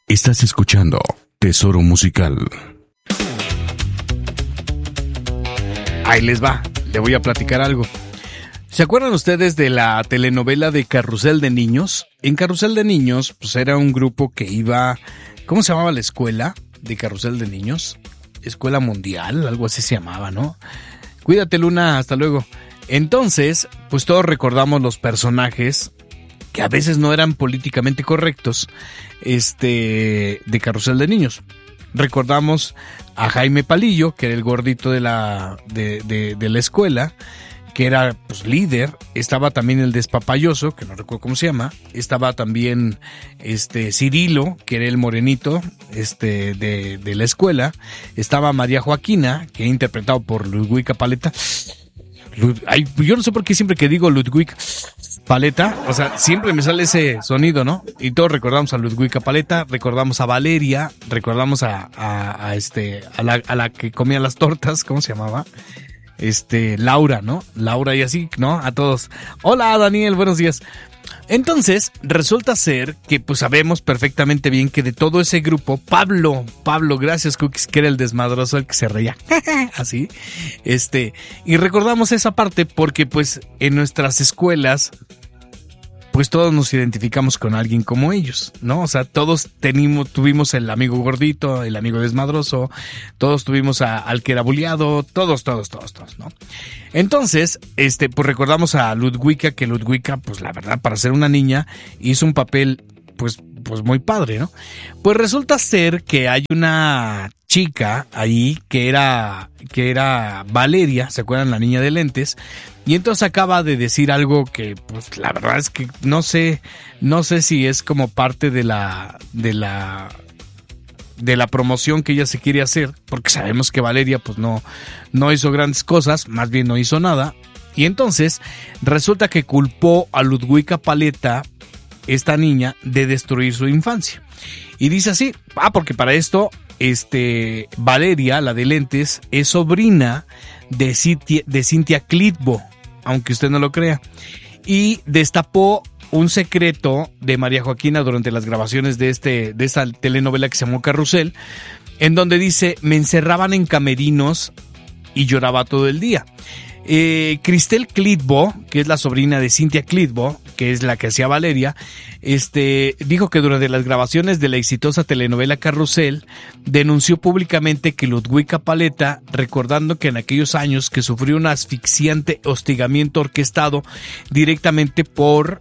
Estás escuchando Tesoro Musical. Ahí les va, le voy a platicar algo. ¿Se acuerdan ustedes de la telenovela de Carrusel de Niños? En Carrusel de Niños, pues era un grupo que iba... ¿Cómo se llamaba la escuela de Carrusel de Niños? Escuela Mundial, algo así se llamaba, ¿no? Cuídate, Luna, hasta luego. Entonces, pues todos recordamos los personajes que a veces no eran políticamente correctos, de Carrusel de Niños. Recordamos a Jaime Palillo, que era el gordito de la escuela, que era pues líder. Estaba también el despapayoso, que no recuerdo cómo se llama. Estaba también Cirilo, que era el morenito de la escuela. Estaba María Joaquina, que era interpretado por Ludwika Paleta. Yo no sé por qué siempre que digo Ludwika Paleta, o sea, siempre me sale ese sonido, ¿no? Y todos recordamos a Ludwika Paleta, recordamos a Valeria, recordamos a la que comía las tortas, ¿cómo se llamaba? Laura, ¿no? Laura y así, ¿no? A todos. Hola, Daniel, buenos días. Entonces, resulta ser que pues sabemos perfectamente bien que de todo ese grupo, Pablo, gracias Cookies, que era el desmadroso, el que se reía, así, y recordamos esa parte porque pues en nuestras escuelas, pues todos nos identificamos con alguien como ellos, ¿no? O sea, todos tuvimos el amigo gordito, el amigo desmadroso, todos tuvimos al que era bulliado, todos, ¿no? Entonces, pues recordamos a Ludwika, que Ludwika, pues la verdad, para ser una niña, hizo un papel, pues muy padre, ¿no? Pues resulta ser que hay una chica ahí que era Valeria, ¿se acuerdan? La niña de lentes. Y entonces acaba de decir algo que, pues la verdad es que no sé si es como parte de la promoción que ella se quiere hacer, porque sabemos que Valeria pues no hizo grandes cosas, más bien no hizo nada. Y entonces resulta que culpó a Ludwika Paleta, esta niña, de destruir su infancia. Y dice así, porque para esto, Valeria, la de lentes, es sobrina de Cynthia Clitbo, aunque usted no lo crea. Y destapó un secreto de María Joaquina durante las grabaciones de esta telenovela que se llamó Carrusel, en donde dice, me encerraban en camerinos y lloraba todo el día. Cristel Clitbo, que es la sobrina de Cynthia Clitbo, que es la que hacía Valeria, dijo que durante las grabaciones de la exitosa telenovela Carrusel, denunció públicamente que Ludwika Paleta, recordando que en aquellos años que sufrió un asfixiante hostigamiento orquestado directamente por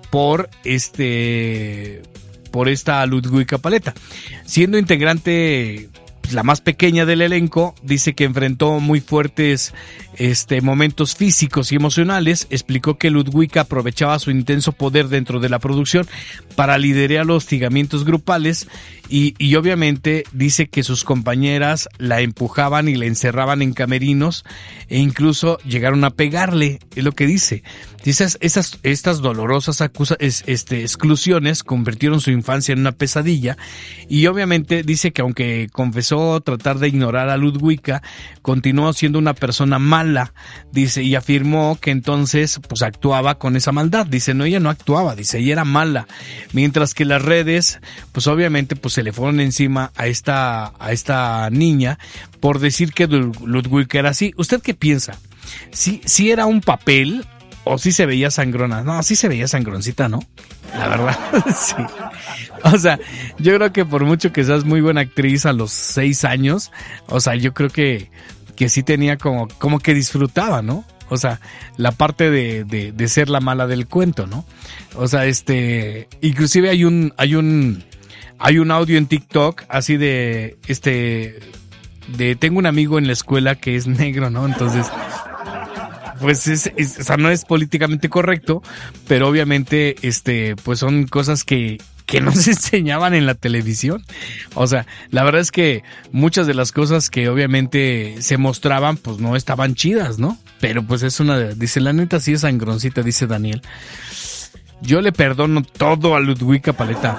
esta Ludwika Paleta. Siendo integrante, la más pequeña del elenco, dice que enfrentó muy fuertes momentos físicos y emocionales. Explicó que Ludwika aprovechaba su intenso poder dentro de la producción para liderar los hostigamientos grupales y obviamente dice que sus compañeras la empujaban y la encerraban en camerinos e incluso llegaron a pegarle, es lo que dice. Estas dolorosas exclusiones convirtieron su infancia en una pesadilla y obviamente dice que aunque confesó tratar de ignorar a Ludwika, continuó siendo una persona mala, dice, y afirmó que entonces pues actuaba con esa maldad. Dice, no, ella no actuaba, dice, ella era mala, mientras que las redes pues obviamente pues se le fueron encima a esta niña por decir que Ludwika era así. ¿Usted qué piensa? ¿Sí era un papel o sí se veía sangrona? No, sí se veía sangroncita, ¿no? La verdad, sí. O sea, yo creo que por mucho que seas muy buena actriz a los 6 años, o sea, yo creo que sí tenía como que disfrutaba, ¿no? O sea, la parte de ser la mala del cuento, ¿no? O sea, inclusive hay un audio en TikTok así de tengo un amigo en la escuela que es negro, ¿no? Entonces, pues o sea, no es políticamente correcto, pero obviamente pues son cosas que no se enseñaban en la televisión. O sea, la verdad es que muchas de las cosas que obviamente se mostraban pues no estaban chidas, ¿no? Pero pues dice, la neta sí es sangroncita, dice Daniel. Yo le perdono todo a Ludwika Paleta.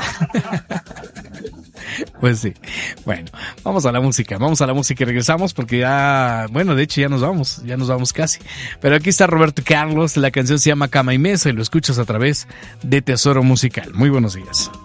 Pues sí. Bueno, vamos a la música y regresamos porque ya, bueno, de hecho ya nos vamos casi. Pero aquí está Roberto Carlos, la canción se llama Cama y Mesa y lo escuchas a través de Tesoro Musical. Muy buenos días.